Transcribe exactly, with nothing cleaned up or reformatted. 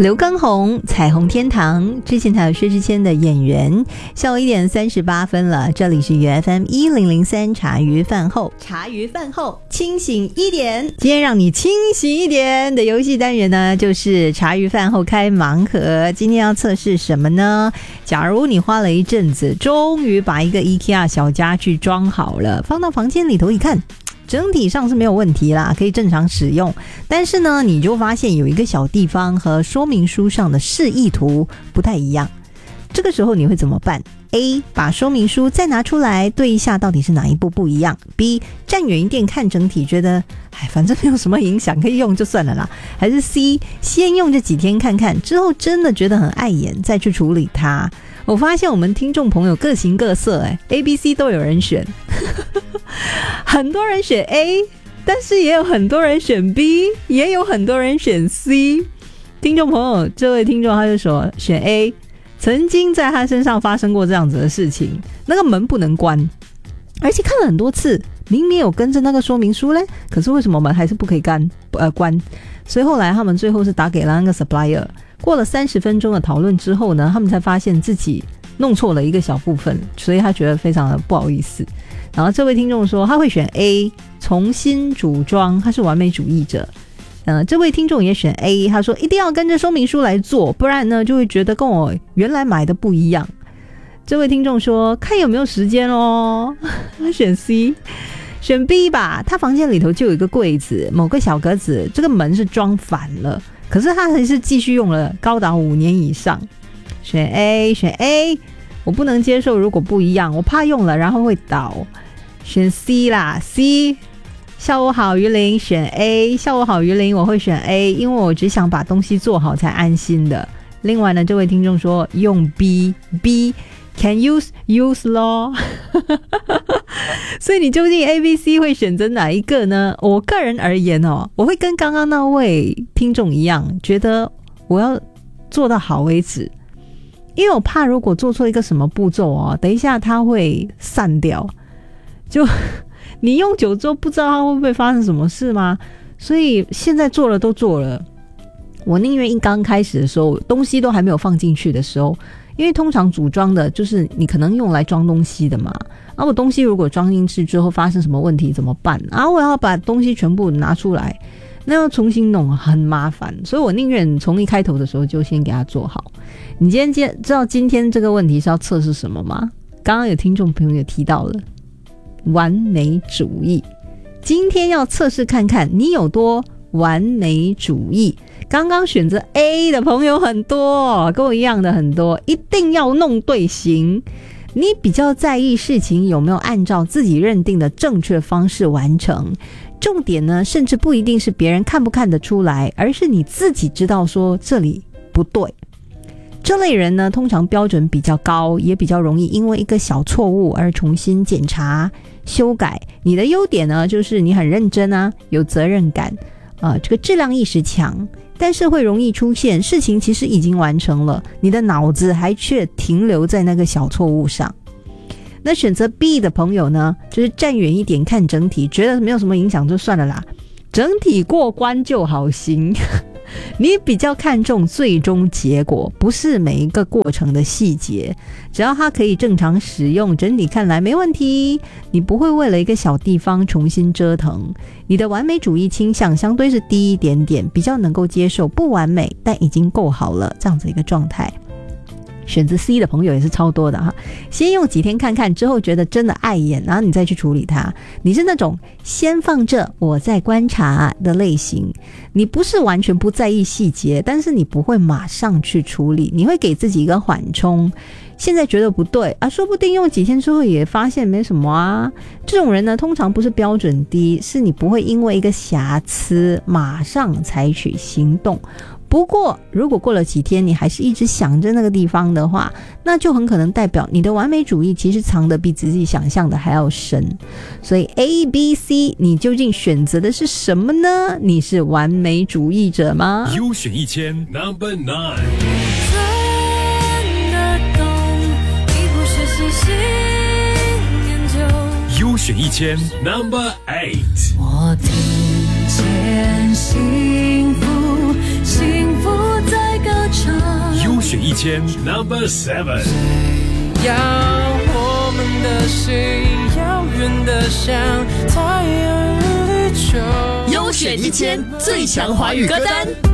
刘畊宏彩虹天堂，之前还有薛之谦的演员。下午一点三十八分了，这里是 U F M 一零零三茶余饭后，茶余饭后清醒一点。今天让你清醒一点的游戏单元呢，就是茶余饭后开盲盒。今天要测试什么呢？假如你花了一阵子，终于把一个 IKEA 小家具装好了，放到房间里头一看，整体上是没有问题啦，可以正常使用。但是呢，你就发现有一个小地方和说明书上的示意图不太一样。这个时候你会怎么办？ A. 把说明书再拿出来对一下到底是哪一步不一样。 B. 站远一点看整体，觉得哎，反正没有什么影响，可以用就算了啦。还是 C. 先用这几天看看，之后真的觉得很碍眼再去处理它。我发现我们听众朋友各形各色，哎 ，A、B、C 都有人选很多人选 A， 但是也有很多人选 B， 也有很多人选 C。 听众朋友，这位听众他就说选 A， 曾经在他身上发生过这样子的事情，那个门不能关，而且看了很多次，明明有跟着那个说明书嘞，可是为什么门还是不可以关呃关？所以后来他们最后是打给了那个 supplier， 过了三十分钟的讨论之后呢，他们才发现自己弄错了一个小部分，所以他觉得非常的不好意思。然后这位听众说他会选 A， 重新组装，他是完美主义者。呃，这位听众也选 A， 他说一定要跟着说明书来做，不然呢就会觉得跟我原来买的不一样。这位听众说看有没有时间哦，他选 C。 选 B 吧，他房间里头就有一个柜子，某个小格子，这个门是装反了，可是他还是继续用了高达五年以上。选 A， 选 A， 我不能接受如果不一样，我怕用了然后会倒。选 C 啦 C。 下午好于林选 A， 下午好于林，我会选 A， 因为我只想把东西做好才安心的。另外呢，这位听众说用 B B can use use 咯所以你究竟 A、B、C 会选择哪一个呢？我个人而言哦，我会跟刚刚那位听众一样，觉得我要做到好为止，因为我怕如果做错一个什么步骤哦，等一下它会散掉，就你用久之后不知道它会不会发生什么事吗？所以现在做了都做了，我宁愿一刚开始的时候东西都还没有放进去的时候，因为通常组装的就是你可能用来装东西的嘛，啊，我东西如果装进去之后发生什么问题怎么办啊？我要把东西全部拿出来，那要重新弄很麻烦，所以我宁愿从一开头的时候就先给它做好。你今天知道今天这个问题是要测试什么吗？刚刚有听众朋友也提到了完美主义，今天要测试看看你有多完美主义。刚刚选择 A 的朋友很多，跟我一样的很多，一定要弄对型。你比较在意事情有没有按照自己认定的正确方式完成，重点呢，甚至不一定是别人看不看得出来，而是你自己知道说这里不对。这类人呢，通常标准比较高，也比较容易因为一个小错误而重新检查修改。你的优点呢，就是你很认真啊，有责任感，呃，这个质量意识强，但是会容易出现事情其实已经完成了，你的脑子还却停留在那个小错误上。那选择 B 的朋友呢，就是站远一点看整体，觉得没有什么影响就算了啦，整体过关就好行你比较看重最终结果，不是每一个过程的细节，只要它可以正常使用，整体看来没问题，你不会为了一个小地方重新折腾。你的完美主义倾向相对是低一点点，比较能够接受不完美但已经够好了这样子一个状态。选择 C 的朋友也是超多的哈，先用几天看看，之后觉得真的碍眼，然后你再去处理它。你是那种先放着我再观察的类型，你不是完全不在意细节，但是你不会马上去处理，你会给自己一个缓冲。现在觉得不对啊，说不定用几天之后也发现没什么啊。这种人呢，通常不是标准低，是你不会因为一个瑕疵马上采取行动。不过如果过了几天你还是一直想着那个地方的话，那就很可能代表你的完美主义其实藏得比自己想象的还要深。所以 A B C 你究竟选择的是什么呢？你是完美主义者吗？ 优选一千 Number nine， 真的懂，你不是细心研究。 优选一千 Number eight， 我听见幸福，幸福在刚一千 Number Seven。 要我们的心遥远的像太阳与地球。 优选一千最强华语歌单。